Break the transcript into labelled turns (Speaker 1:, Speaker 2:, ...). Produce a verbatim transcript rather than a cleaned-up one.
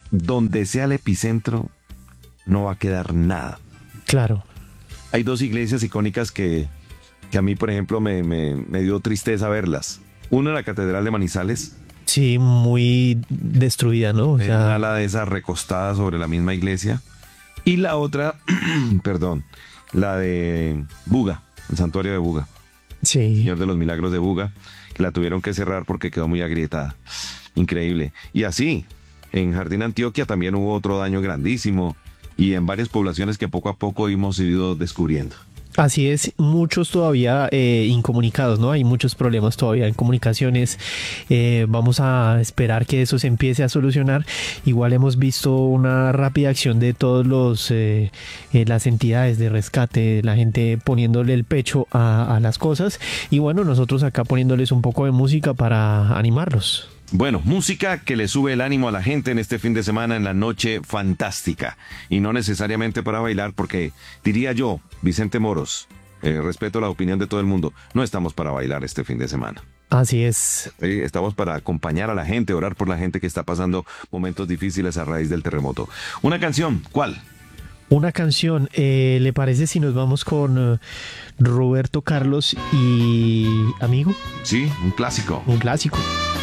Speaker 1: donde sea el epicentro, no va a quedar nada.
Speaker 2: Claro.
Speaker 1: Hay dos iglesias icónicas que, que a mí, por ejemplo, me, me, me dio tristeza verlas. Una, la Catedral de Manizales.
Speaker 2: Sí, muy destruida, ¿no? O
Speaker 1: En
Speaker 2: sea,
Speaker 1: ala de esa recostada sobre la misma iglesia. Y la otra, perdón, la de Buga, el santuario de Buga.
Speaker 2: sí.
Speaker 1: Señor de los Milagros de Buga, que la tuvieron que cerrar porque quedó muy agrietada. Increíble. Y así, en Jardín Antioquia también hubo otro daño grandísimo y en varias poblaciones que poco a poco hemos ido descubriendo.
Speaker 2: Así es, muchos todavía eh, incomunicados, ¿no? Hay muchos problemas todavía en comunicaciones. Eh, vamos a esperar que eso se empiece a solucionar. Igual hemos visto una rápida acción de todos los eh, eh, las entidades de rescate, la gente poniéndole el pecho a, a las cosas. Y bueno, nosotros acá poniéndoles un poco de música para animarlos.
Speaker 1: Bueno, música que le sube el ánimo a la gente en este fin de semana en la noche fantástica. Y no necesariamente para bailar porque, diría yo, Vicente Moros, eh, respeto la opinión de todo el mundo, no estamos para bailar este fin de semana.
Speaker 2: Así es.
Speaker 1: Sí, estamos para acompañar a la gente, orar por la gente que está pasando momentos difíciles a raíz del terremoto. Una canción, ¿cuál?
Speaker 2: Una canción, eh, ¿le parece si nos vamos con eh, Roberto Carlos y Amigo?
Speaker 1: Sí, un clásico.
Speaker 2: Un clásico.